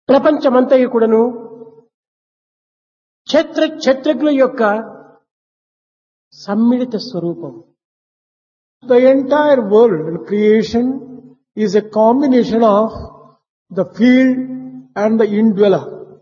ప్రపంచమంతయు కూడాను క్షత్రజ్ఞుల యొక్క సమ్మిళిత స్వరూపం. The entire world and creation is a combination of the field and the indweller.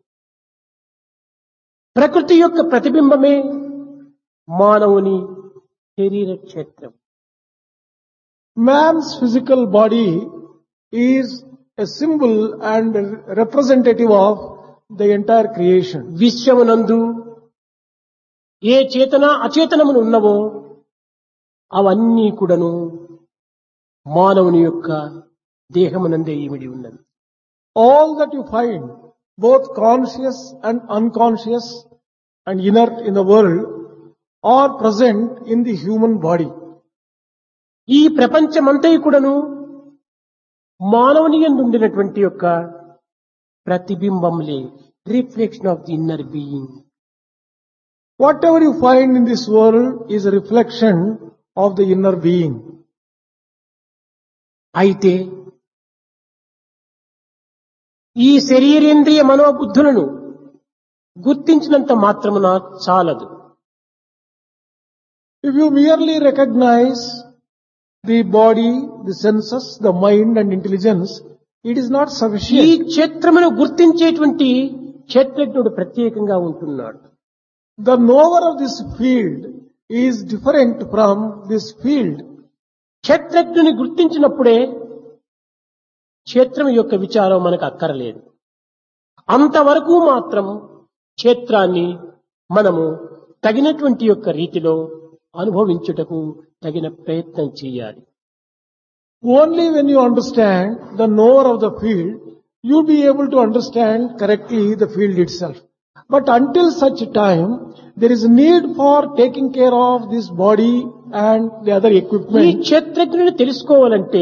ప్రకృతి యొక్క ప్రతిబింబమే మానవుని శరీర క్షేత్రం. Man's physical body is a symbol and a representative of the entire creation. విశ్వమునందు ఏ చేతన అచేతనములు ఉన్నవో అవన్నీ కూడాను మానవుని యొక్క దేహమునందే ఇమిడి ఉన్నది. All that you find, both conscious and unconscious and inert in the world, are present in the human body. ఈ ప్రపంచమంతయు కూడాను మానవుని యందు ఉండినటువంటి యొక్క ప్రతిబింబములే, reflection of the inner being. Whatever you find in this world is a reflection of the inner being. అయితే ఈ శరీరేంద్రియ మనోబుద్ధులను గుర్తించినంత మాత్రమున చాలదు. If you merely recognize the body, the senses, the mind and intelligence, it is not ఈ sufficient. క్షేత్రమును గుర్తించేటువంటి క్షేత్రజ్ఞుడు ప్రత్యేకంగా ఉంటున్నాడు. The knower of this field is different from this field. క్షేత్రజ్ఞుని గుర్తించినప్పుడే క్షేత్రం యొక్క విచారం మనకు అక్కరలేదు. అంతవరకు మాత్రం క్షేత్రాన్ని మనము తగినటువంటి యొక్క రీతిలో అనుభవించుటకు తగిన ప్రయత్నం చేయాలి. Only when you understand the knower of the field, you'll be able to understand correctly the field itself. But until such time, there is need for taking care of this body and the other ఈ equipment. క్షేత్రజ్ఞుని తెలుసుకోవాలంటే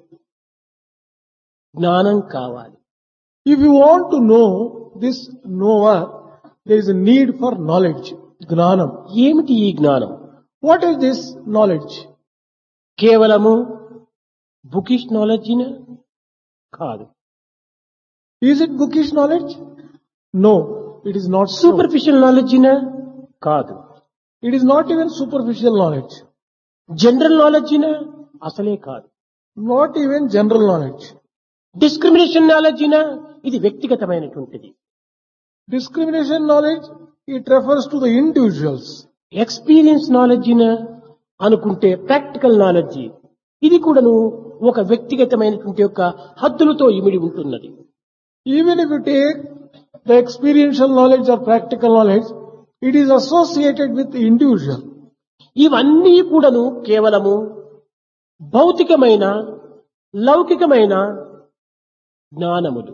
జ్ఞానం కావాలి. If you want to know this knower, there is a need for knowledge, gnanam. ఏమిటి ఈ జ్ఞానం? What is this knowledge? కేవలము bookish నాలెడ్జినా? కాదు. Is it bookish knowledge? No, it is not so. Superficial నాలెడ్జినా? కాదు. It is not even superficial knowledge, general నాలెడ్జినా? అసలే కాదు. not even general knowledge. Discrimination నాలెడ్జినా? ఇది వ్యక్తిగతమైనటువంటిది. Discrimination knowledge, it refers to the individuals. Experience నాలెడ్జినా అనుకుంటే practical knowledge ఇది కూడాను ఒక వ్యక్తిగతమైనటువంటి యొక్క హద్దులతో ఇమిడి ఉంటున్నది. Even if you take the experiential knowledge or practical knowledge, it is associated with the individual. ఇవన్నీ కూడాను కేవలము భౌతికమైన లౌకికమైన జ్ఞానములు.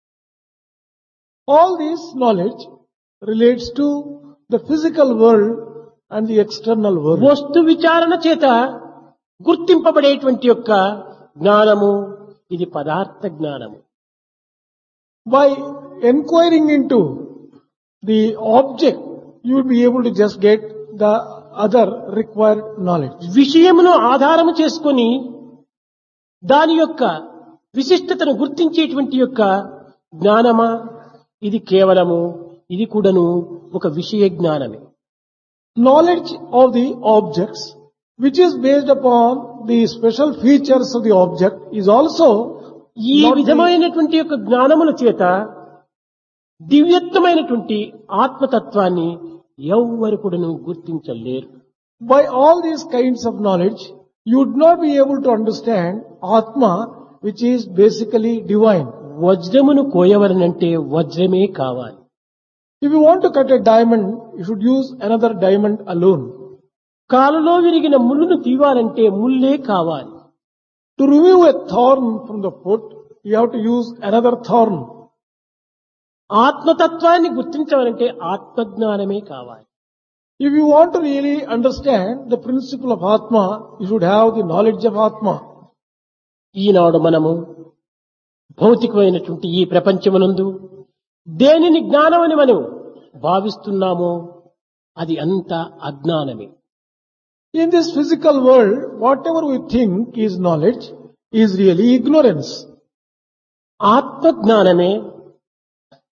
All this knowledge relates to the physical world and the external world. వస్తు విచారణ చేత గుర్తింపబడేటువంటి యొక్క జ్ఞానము ఇది పదార్థ జ్ఞానము. By inquiring into the object, you will be able to just get the other required knowledge. విషయమును ఆధారము చేసుకొని దాని యొక్క విశిష్టతను గుర్తించేటువంటి యొక్క జ్ఞానమా ఇది కేవలము ఇది కూడాను ఒక విషయ జ్ఞానమే. Knowledge of the objects, which is based upon the special features of the object, is also ఈ not the- విధమైనటువంటి యొక్క జ్ఞానముల చేత దివ్యత్వమైనటువంటి ఆత్మతత్వాన్ని ఎవ్వరు కూడాను గుర్తించలేరు. By all these kinds of knowledge, you would not be able to understand Atma, which is basically divine. వజ్రమును కోయవలనంటే వజ్రమే కావాలి. If you want to cut a diamond, you should use another diamond alone. కాలులో విరిగిన ముళ్ళును తీవాలంటే ముల్లే కావాలి. To remove a thorn from the foot, you have to use another thorn. ఆత్మతత్వాన్ని గుర్తించవాలంటే ఆత్మజ్ఞానమే కావాలి. If you want to really understand the principle of Atma, you should have the knowledge of Atma. ఈనాడు మనము భౌతికమైనటువంటి ఈ ప్రపంచమునందు దేనిని జ్ఞానమని మనం భావిస్తున్నామో అది అంతా అజ్ఞానమే. In this physical world, whatever we think is knowledge is really ignorance. ఆత్మజ్ఞానమే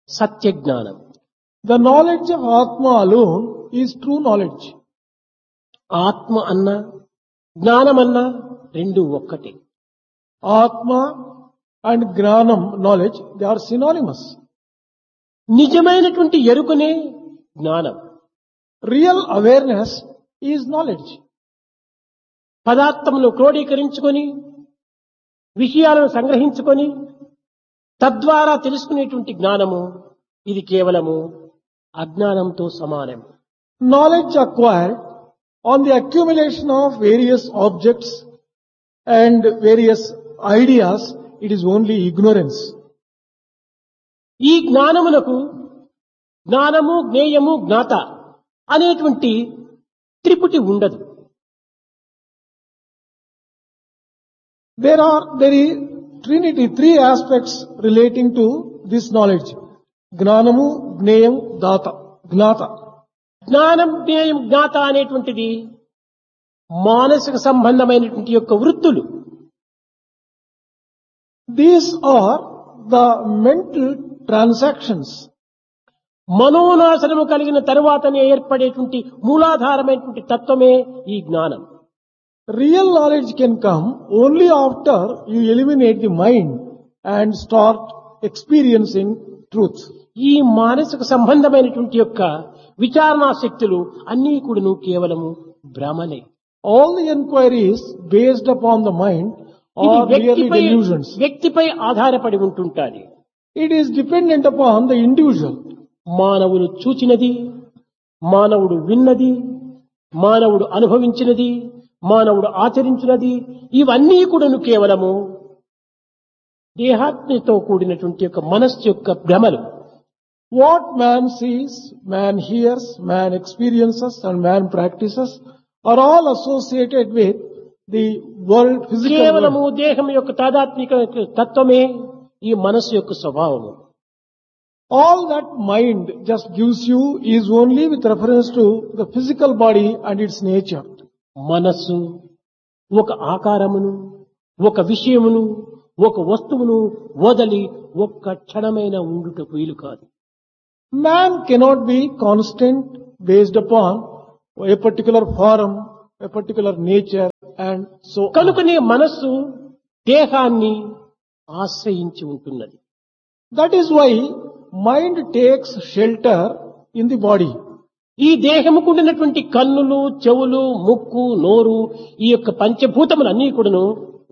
సత్య జ్ఞానం. The knowledge of Atma alone is true knowledge. ఆత్మ అన్నా జ్ఞానమన్నా రెండు ఒక్కటే. Atma and Gnanam knowledge, they are synonymous. నిజమైనటువంటి ఎరుకనే జ్ఞానం. Real awareness is knowledge. పదార్థమును క్రోడీకరించుకొని విషయాలను సంగ్రహించుకొని తద్వారా తెలుసుకునేటువంటి జ్ఞానము ఇది కేవలము అజ్ఞానంతో సమానం. Knowledge acquired on the accumulation of various objects and various ideas, it is only ignorance. ఈ జ్ఞానమునకు జ్ఞానము జ్ఞేయము జ్ఞాత అనేటువంటి త్రిపుటి ఉండదు. There is Trinity, three aspects relating to this knowledge. Gnanamu, Gneyam, Gnata. జ్ఞానం జ్ఞేయం జ్ఞాత అనేటువంటిది మానసిక సంబంధమైనటువంటి యొక్క వృత్తులు. These are the mental transactions. మనోనాశనము కలిగిన తరువాతనే ఏర్పడేటువంటి మూలాధారమైనటువంటి తత్వమే ఈ జ్ఞానం. Real knowledge can come only after you eliminate the mind and start experiencing truth. ఈ మానసిక సంబంధమైనటువంటి యొక్క విచారణా శక్తులు అన్నీ కూడాను కేవలము భ్రమలే. All the inquiries based upon the mind ఇది are really delusions. వ్యక్తిపై ఆధారపడి ఉంటుంటాది. It is dependent upon the individual. మానవుడు చూచినది, మానవుడు విన్నది, మానవుడు అనుభవించినది, మానవుడు ఆచరించినది ఇవన్నీ కూడాను కేవలము దేహాత్మతో కూడినటువంటి యొక్క మనస్సు యొక్క భ్రమలు. What man sees, man hears, man experiences and man practices are all associated with the world, physical కేవలము world. దేహం యొక్క తాదాత్మిక తత్వమే ఈ మనస్సు యొక్క స్వభావము. All that mind just gives you is only with reference to the physical body and its nature. మనస్సు ఒక ఆకారమును, ఒక విషయమును, ఒక వస్తువును వదలి ఒక్క క్షణమైన ఉండుటకు వీలు కాదు. Man cannot be constant based upon a particular form, a particular nature and so on. కనుకనే మనస్సు దేహాన్ని ఆశ్రయించి ఉంటున్నది. That is why mind takes shelter in the body. ఈ దేహముకు ఉండినటువంటి కన్నులు, చెవులు, ముక్కు, నోరు ఈ యొక్క పంచభూతములన్నీ కూడాను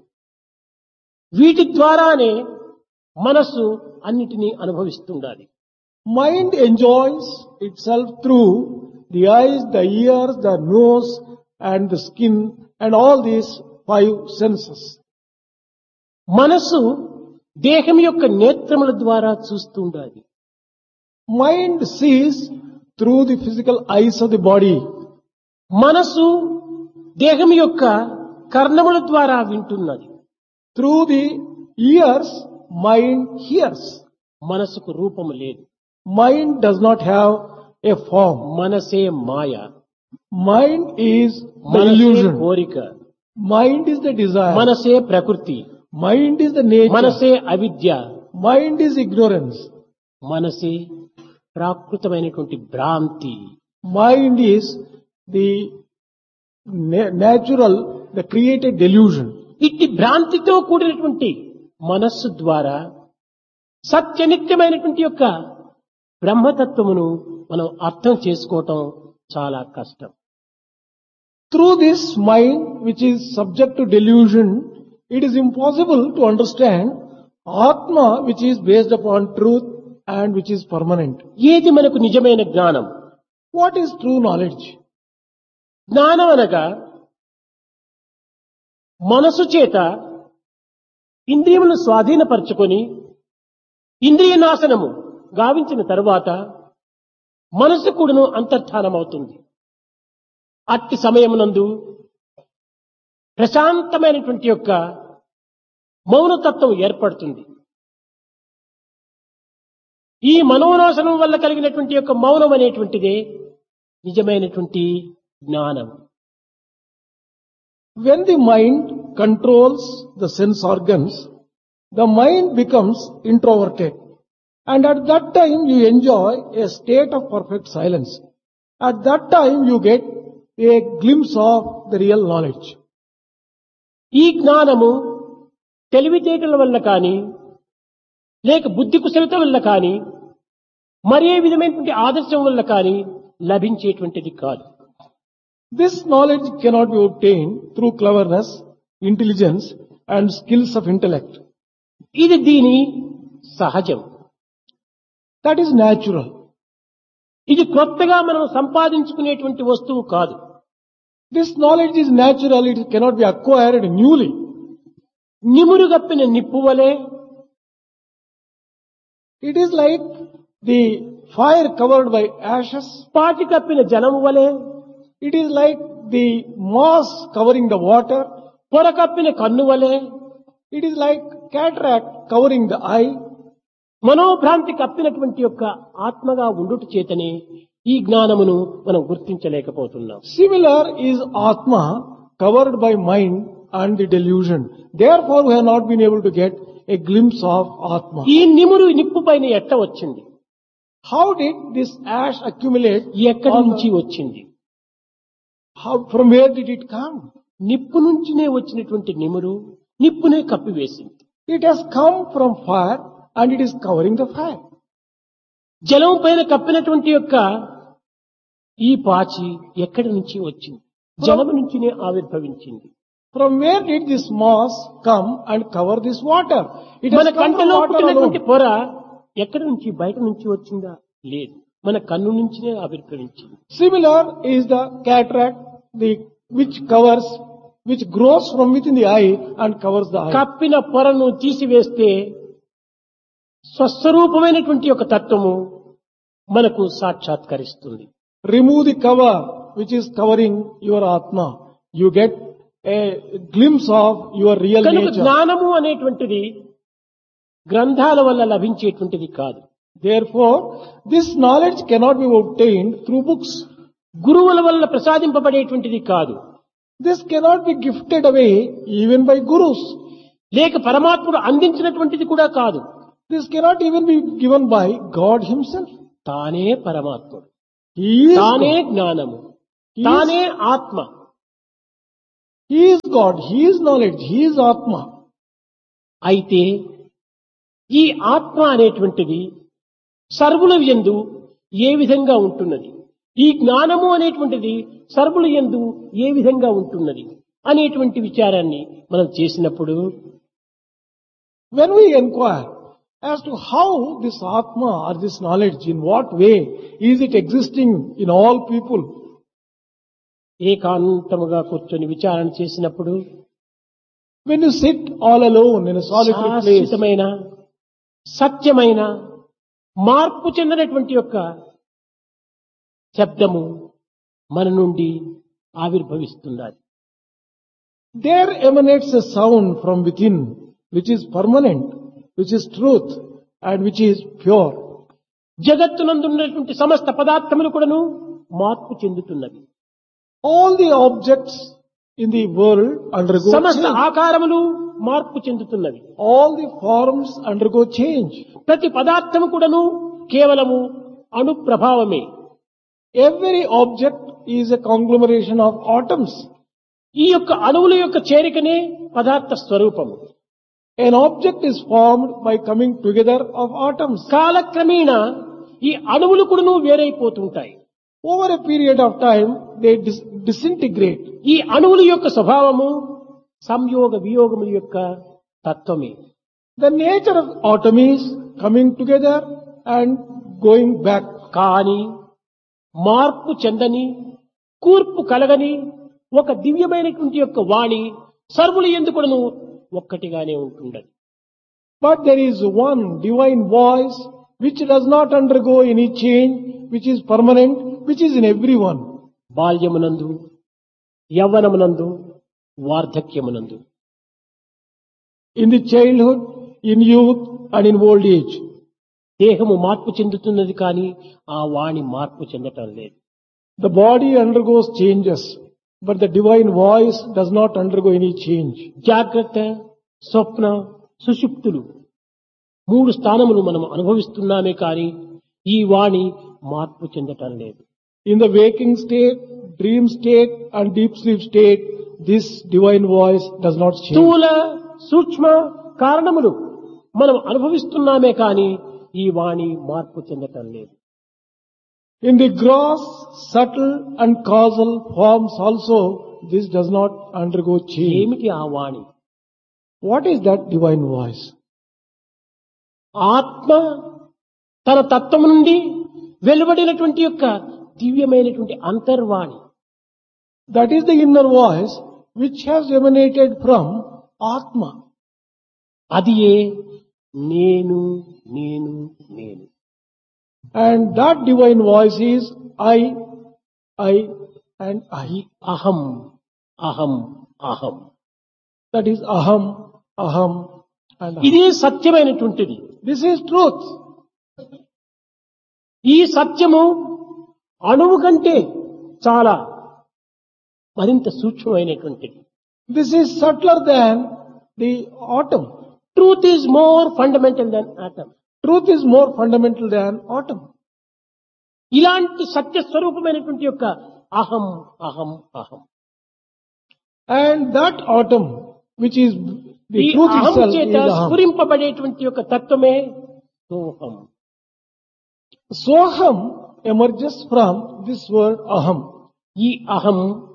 వీటి ద్వారానే మనస్సు అన్నిటినీ అనుభవిస్తుండాలి. Mind enjoys itself through the eyes, the ears, the nose and the skin and all these five senses. మనస్సు దేహం యొక్క నేత్రముల ద్వారా చూస్తుండాలి. Mind sees through the physical eyes of the body. మనస్సు దేహం యొక్క కర్ణముల ద్వారా వింటున్నది. Through the ears, mind hears. మనసుకు రూపము లేదు. Mind does not have a form. మనసే మాయ. Mind is the మనసే illusion. కోరిక. Mind is the desire. మనసే ప్రకృతి. Mind is the nature. మనసే అవిద్య. Mind is ignorance. మనసే ప్రాకృతమైనటువంటి భ్రాంతి. Mind is the natural, the created delusion. ఇట్టి భ్రాంతితో కూడినటువంటి మనస్సు ద్వారా సత్యనిత్యమైనటువంటి యొక్క బ్రహ్మతత్వమును మనం అర్థం చేసుకోవటం చాలా కష్టం. Through this mind, which is subject to delusion, it is impossible to understand Atma, which is based upon truth and which is permanent. ఏది మనకు నిజమైన జ్ఞానం? What is true knowledge? జ్ఞానం అనగా మనసు చేత ఇంద్రియములను స్వాధీనపరచుకొని ఇంద్రియ నాశనము గావించిన తరువాత మనసు కూడాను అంతర్ధానమవుతుంది. అట్టి సమయమునందు ప్రశాంతమైనటువంటి యొక్క మౌనతత్వం ఏర్పడుతుంది. ఈ మనోనాశనం వల్ల కలిగినటువంటి యొక్క మౌనం అనేటువంటిదే నిజమైనటువంటి జ్ఞానం. When the mind controls the sense organs, the mind becomes introverted. And at that time you enjoy a state of perfect silence. At that time you get a glimpse of the real knowledge. ఈ జ్ఞానము తెలివితేటల వల్ల కానీ లేక బుద్ధి కుశలత వల్ల కానీ మరే విధమైనటువంటి ఆదర్శం వల్ల కానీ లభించేటువంటిది కాదు. This knowledge cannot be obtained through cleverness, intelligence and skills of intellect. ఇది దీని సహజం. That is natural. ఇది కొత్తగా మనం సంపాదించుకునేటువంటి వస్తువు కాదు. This knowledge is natural, it cannot be acquired newly. నిమురుగప్పిన నిప్పు వలె It is like the fire covered by ashes. పాటి కప్పిన జలము వలె It is like the moss covering the water. పొర కప్పిన కన్ను వలె It is like cataract covering the eye. మనోభ్రాంతి కప్పినటువంటి యొక్క ఆత్మగా ఉండుట చేతనే ఈ జ్ఞానమును మనం గుర్తించలేకపోతున్నాం. Similar is Atma covered by mind and the delusion. Therefore we have not been able to get a glimpse of Atma. ఈ నిమురు నిప్పు పైన ఎట్ట వచ్చింది? How did this ash accumulate? ఎక్కడి నుంచి వచ్చింది? From where did it come? నిప్పు నుంచినే వచ్చినటువంటి నిమురు నిప్పునే కప్పివేసింది. It has come from fire and it is covering the fire. జలం పైన కప్పినటువంటి యొక్క ఈ పాచి ఎక్కడి నుంచి వచ్చింది? జలము నుంచినే ఆవిర్భవించింది. From where did this moss come and cover this water? It మన has come from కంటిలో water పుట్టినటువంటి alone. పొర ఎక్కడి నుంచి బయట నుంచి వచ్చిందా? లేదు, మన కన్ను నుంచినే ఆవిర్భవించింది. Similar is the cataract, which grows from within the eye and covers the eye. కప్పిన పొరను తీసివేస్తే స్వస్వరూపమైనటువంటి ఒక తత్వము మనకు సాక్షాత్కరిస్తుంది. Remove the cover which is covering your Atma. You get a glimpse of your real కనుక nature. జ్ఞానము అనేటువంటిది గ్రంథాల వల్ల లభించేటువంటిది కాదు. Therefore, this knowledge cannot be obtained through books. గురువుల వల్ల ప్రసాదింపబడేటువంటిది కాదు. This cannot be gifted away even by gurus. లేక పరమాత్ముడు అందించినటువంటిది కూడా కాదు. This cannot even be given by God himself. తానే పరమాత్ముడు, He is తానే God. జ్ఞానము, He తానే ఆత్మ. He is God. He is knowledge. He is Atma. అయితే ఈ ఆత్మ అనేటువంటిది సర్వుల యందు ఏ విధంగా ఉంటున్నది, ఈ జ్ఞానము అనేటువంటిది సర్వుల యందు ఏ విధంగా ఉంటున్నది అనేటువంటి విచారాన్ని మనం చేసినప్పుడు When we inquire as to how this Atma or this knowledge, in what way is it existing in all people, ఏకాంతముగా కూర్చొని విచారణ చేసినప్పుడు when you sit all alone in a solitary place, శాశ్వతమైన సత్యమైన మార్పు చెందినటువంటి యొక్క శబ్దము మన నుండి ఆవిర్భవిస్తున్నది. there emanates a sound from within which is permanent, which is truth and which is pure. జగత్తునందున్నటువంటి సమస్త పదార్థములు కూడాను మార్పు చెందుతున్నవి. All the objects in the world undergo సమస్త change. ఆకారములు మార్పు చెందుతున్నవి. All the forms undergo change. ప్రతి పదార్థము కూడాను కేవలము అణు ప్రభావమే. Every object is a conglomeration of atoms. ఈ యొక్క అణువుల యొక్క చేరికనే పదార్థ స్వరూపము. An object is formed by coming together of atoms. కాలక్రమేణా ఈ అణువులు కూడాను వేరైపోతుంటాయి. Over a period of time, they disintegrate. ఈ అణువుల యొక్క స్వభావము సంయోగ వియోగముల యొక్క తత్వమే. The nature of atom is coming together and going back. కానీ మార్పు చెందని కూర్పు కలగని ఒక దివ్యమైనటువంటి యొక్క వాణి సర్వుల యందు కూడాను ఒక్కటిగానే ఉంటున్నది. But there is one divine voice which does not undergo any change, which is permanent, which is in everyone. బాల్యమునందు, యవ్వనమునందు, వార్ధక్యమునందు, In the childhood, in youth and in old age. దేహము మార్పు చెందుతున్నది కానీ ఆ వాణి మార్పు చెందటం లేదు. The body undergoes changes, but the divine voice does not undergo any change. జాగ్రత్త, స్వప్న, సుషుప్తులు 3 స్థానములు మనం అనుభవిస్తున్నామే కానీ ఈ వాణి మార్పు చెందటం లేదు. In the waking state, dream state and deep sleep state, this divine voice does not change. స్థూల సూక్ష్మ కారణములు మనం అనుభవిస్తున్నామే కానీ ఈ వాణి మార్పు చెందటం లేదు. In the gross, subtle and causal forms also, this does not undergo change. ఏమిటి ఆ వాణి? What is that divine voice? ఆత్మ తన తత్వము నుండి వెలువడినటువంటి యొక్క దివ్యమైనటువంటి అంతర్వాణి. That is the inner voice which has emanated from Atma. అది ఏ నేను నేను నేను. And that divine voice is I and I. అహం అహం అహం. That is Aham, Aham and Aham. ఇదే సత్యమైనటువంటిది. This is truth. ఈ సత్యము అణువు కంటే చాలా మరింత సూక్ష్మమైనటువంటిది. This is subtler than the atom. Truth is more fundamental than atom. Truth is more fundamental than atom. ఇలాంటి సత్య స్వరూపమైనటువంటి యొక్క అహం అహం అహం. And that atom, which is the ఈ truth అహం itself, చేత is Aham. స్ఫురింపబడేటువంటి యొక్క తత్వమే సోహం. Soham emerges from this word Aham. ఈ అహం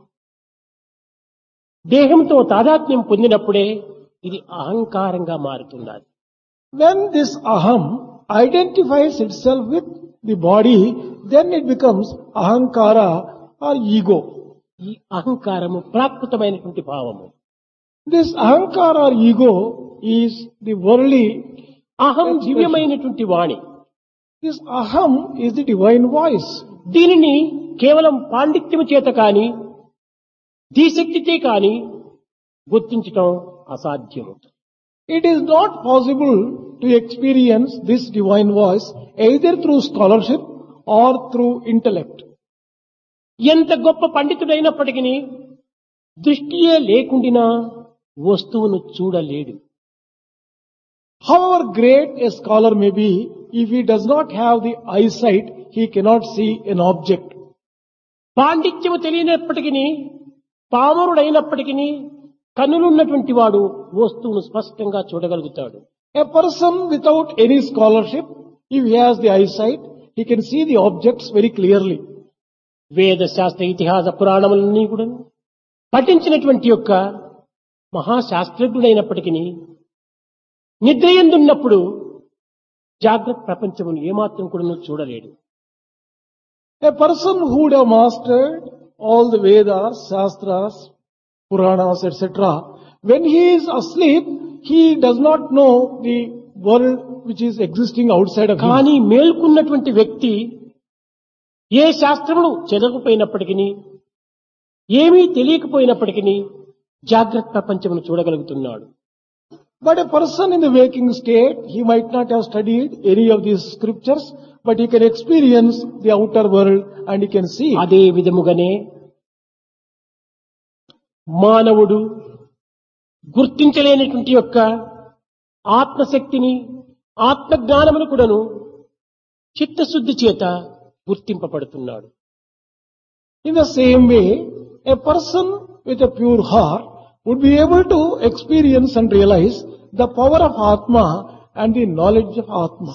దేహంతో తాదాత్మ్యం పొందినప్పుడే ఇది అహంకారంగా మారుతున్నది. When this Aham identifies itself with the body, then it becomes Ahankara or ego. ఈ అహంకారము ప్రాకృతమైనటువంటి భావము. This Ahankara or ego is the worldly. అహం దివ్యమైనటువంటి వాణి. This Aham is the divine voice. దీనిని కేవలం పాండిత్యము చేత కాని ధీశక్తితే కాని గుర్తించటం అసాధ్యము. It is not possible to experience this divine voice either through scholarship or through intellect. ఎంత గొప్ప పండితుడైనప్పటికీ దృష్టియే లేకుండినా వస్తువును చూడలేడు. However great a scholar may be, if he does not have the eyesight, he cannot see an object. పాండిత్యము తెలియనప్పటికీ పామరుడైనప్పటికీ కన్నులున్నటువంటి వాడు వస్తువును స్పష్టంగా చూడగలుగుతాడు. A person without any scholarship, if he has the eyesight, he can see the objects very clearly. వేద శాస్త్ర ఇతిహాస పురాణములన్నీ కూడా పఠించినటువంటి యొక్క మహాశాస్త్రజ్ఞుడైనప్పటికీ నిద్రయందున్నప్పుడు జాగ్రత్త ప్రపంచమును ఏమాత్రం కూడా చూడలేడు. A person who would have mastered all the Vedas, Shastras, Puranas, etc., when he is asleep, he does not know the world which is existing outside of him. కానీ మేల్కున్నటువంటి వ్యక్తి ఏ శాస్త్రమును చదవకపోయినప్పటికీ ఏమీ తెలియకపోయినప్పటికీ జాగ్రత్త ప్రపంచమును చూడగలుగుతున్నాడు. But a person in the waking state, he might not have studied any of these scriptures, but he can experience the outer world and he can see. అదే విధముగానే మానవుడు గుర్తించలేనటువంటి యొక్క ఆత్మశక్తిని ఆత్మజ్ఞానమును కూడాను చిత్తశుద్ధి చేత గుర్తింపబడుతున్నాడు. In the same way, a person with a pure heart would be able to experience and realize the power of Atma and the knowledge of Atma.